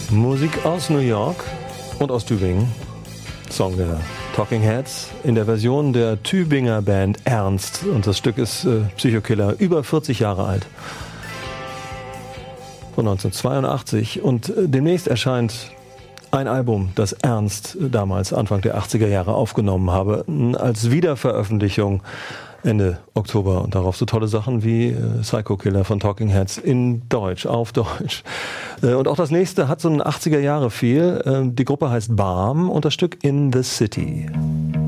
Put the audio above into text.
Musik aus New York und aus Tübingen. Song der Talking Heads in der Version der Tübinger Band Ernst. Und das Stück ist Psychokiller, über 40 Jahre alt. Von 1982. Und demnächst erscheint ein Album, das Ernst damals Anfang der 80er Jahre aufgenommen habe, als Wiederveröffentlichung Ende Oktober. Und darauf so tolle Sachen wie Psycho Killer von Talking Heads in Deutsch, auf Deutsch. Und auch das nächste hat so ein 80er Jahre Feel. Die Gruppe heißt Balm und das Stück In the City.